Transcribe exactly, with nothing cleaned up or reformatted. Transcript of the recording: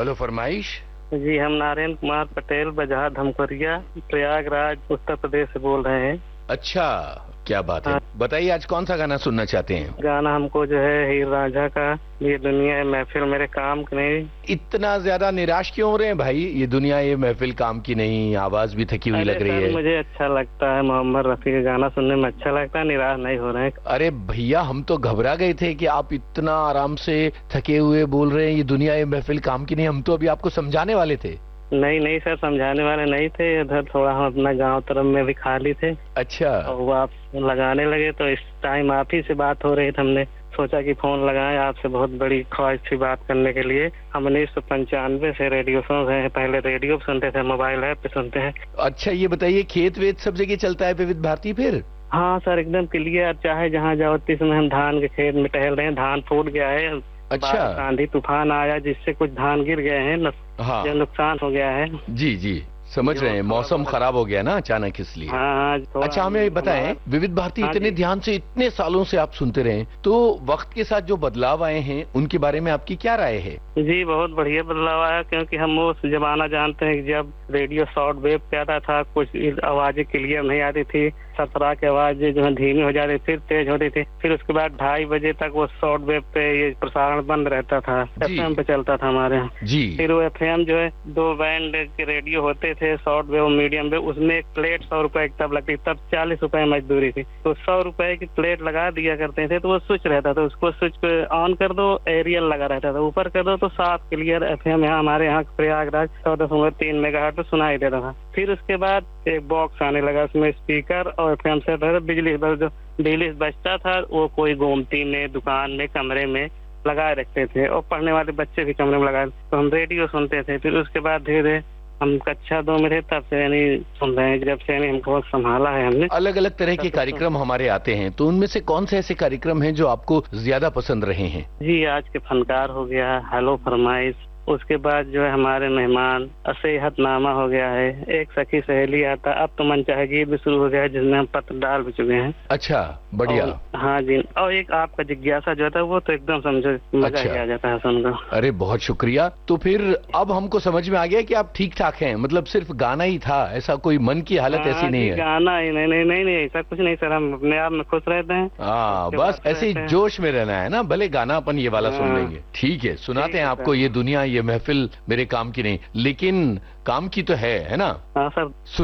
Hello, फरमाइश। जी, हम नारायण कुमार पटेल बजहा धमकोरिया प्रयागराज उत्तर प्रदेश से बोल रहे हैं। अच्छा, क्या बात है। हाँ। बताइए आज कौन सा गाना सुनना चाहते हैं। गाना हमको जो है हीर रांझा का ये दुनिया है महफिल मेरे काम की नहीं। इतना ज्यादा निराश क्यों हो रहे हैं भाई? ये दुनिया ये महफिल काम की नहीं, आवाज भी थकी हुई अरे लग रही सर, है। मुझे अच्छा लगता है, मोहम्मद रफी का गाना सुनने में अच्छा लगता है, निराश नहीं हो रहे हैं। अरे भैया, हम तो घबरा गए थे कि आप इतना आराम से थके हुए बोल रहे हैं ये दुनिया ये महफिल काम की नहीं। हम तो अभी आपको समझाने वाले थे। नहीं नहीं सर, समझाने वाले नहीं थे। इधर थोड़ा हम अपना गांव तरफ में भी खाली थे अच्छा। और वो आप लगाने लगे तो इस टाइम आप ही से बात हो रही थी। हमने सोचा कि फोन लगाएं, आपसे बहुत बड़ी ख्वाहिश थी बात करने के लिए। हम उन्नीस सौ पंचानवे से रेडियो सुन रहे हैं। पहले रेडियो पे सुनते थे, मोबाइल ऐप पे सुनते हैं। अच्छा, ये बताइए खेत वेत सब जगह चलता है विविध भारती फिर? हाँ सर, एकदम क्लियर। चाहे जहाँ जाओ, इस समय हम धान के खेत में टहल रहे हैं। धान फूट गया है। अच्छा। बारिश आंधी तूफान आया जिससे कुछ धान गिर गए हैं, न, हाँ जो नुकसान हो गया है। जी जी, समझ जो रहे हैं। थोड़ा मौसम बहुत- खराब हो गया ना अचानक, इसलिए। हाँ हाँ, थोड़ा अच्छा, हमें बताएं, हमारा- विविध भारती हाँ इतने जी। ध्यान से इतने सालों से आप सुनते रहे, तो वक्त के साथ जो बदलाव आए हैं उनके बारे में आपकी क्या राय है? जी, बहुत बढ़िया बदलाव आया, क्योंकि हम वो जमाना जानते हैं कि जब रेडियो शॉर्ट वेव पे आता था, कुछ आवाजें क्लियर नहीं आती थी, सतरा की आवाजें जो है धीमी हो जाती, फिर तेज होती थी। फिर उसके बाद ढाई बजे तक वो शॉर्ट वेव पे ये प्रसारण बंद रहता था, एफएम पे चलता था हमारे यहाँ। जी। फिर वो एफएम जो है दो बैंड के रेडियो होते थे, शॉर्ट वेव मीडियम वेव, उसमें एक प्लेट सौ रुपए की तब लगती, तब चालीस रुपए मजदूरी थी। तो सौ रुपए की प्लेट लगा दिया करते थे, तो वो स्विच रहता था, उसको स्विच पे ऑन कर दो, एरियल लगा रहता था, ऊपर कर दो तो साफ क्लियर एफएम यहाँ हमारे यहाँ प्रयागराज चौदह दशमलव तीन मेगाहर्ट्ज पे सुनाई देता था। फिर उसके बाद एक बॉक्स आने लगा, उसमें स्पीकर और एफएम से बिजली जो बिजली बचता था वो कोई गोमती में, दुकान में, कमरे में लगाए रखते थे, और पढ़ने वाले बच्चे भी कमरे में लगाए, तो हम रेडियो सुनते थे। फिर उसके बाद धीरे धीरे हम कक्षा दो में थे, तब से यानी सुन रहे हैं, जब से यानी हमको संभाला है हमने। अलग अलग तरह के कार्यक्रम हमारे आते हैं, तो उनमें से कौन से ऐसे कार्यक्रम हैं जो आपको ज्यादा पसंद रहे हैं? जी, आज के फनकार हो गया, हेलो फरमाइश, उसके बाद जो है हमारे मेहमान, असेहतनामा हो गया है, एक सखी सहेली आता, अब तो मन चाहे गीत भी शुरू हो गया है जिसमें हम पत्र डाल भी चुके हैं। अच्छा, बढ़िया। हाँ जी, और एक आपका जिज्ञासा जो था वो तो एकदम समझो मजा अच्छा। ही आ जाता है सुनकर। अरे बहुत शुक्रिया। तो फिर अब हमको समझ में आ गया कि आप ठीक ठाक हैं, मतलब सिर्फ गाना ही था, ऐसा कोई मन की हालत ऐसी हाँ नहीं जी, है? गाना ही नहीं नहीं नहीं नहीं ऐसा कुछ नहीं सर, हम अपने आप में खुश रहते हैं। हाँ, उसके बस बाद ऐसे ही रहते हैं। जोश में रहना है ना, भले गाना अपन ये वाला सुन हाँ। लेंगे। ठीक है, सुनाते ठीक हैं है आपको सर। ये दुनिया ये महफिल मेरे काम की नहीं, लेकिन काम की तो है है ना? हाँ सर।